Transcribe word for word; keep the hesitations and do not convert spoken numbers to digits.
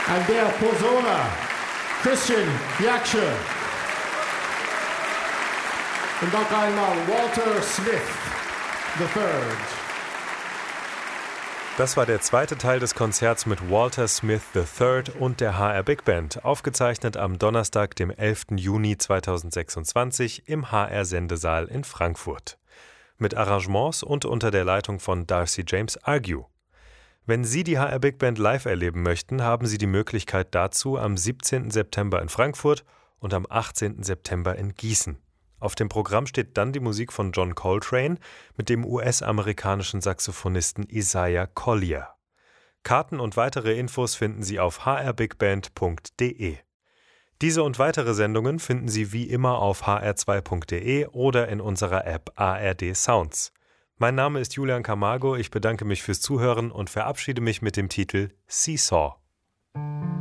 an der Posaune Christian Yaksche. Und noch einmal Walter Smith the Third. Das war der zweite Teil des Konzerts mit Walter Smith the Third und der H R Big Band, aufgezeichnet am Donnerstag, dem elften Juni zweitausendsechsundzwanzig im H R-Sendesaal in Frankfurt. Mit Arrangements und unter der Leitung von Darcy James Argue. Wenn Sie die H R Big Band live erleben möchten, haben Sie die Möglichkeit dazu am siebzehnten September in Frankfurt und am achtzehnten September in Gießen. Auf dem Programm steht dann die Musik von John Coltrane mit dem U S-amerikanischen Saxophonisten Isaiah Collier. Karten und weitere Infos finden Sie auf h r big band punkt d e. Diese und weitere Sendungen finden Sie wie immer auf h r zwei punkt d e oder in unserer App A R D Sounds. Mein Name ist Julian Camargo, ich bedanke mich fürs Zuhören und verabschiede mich mit dem Titel Seesaw.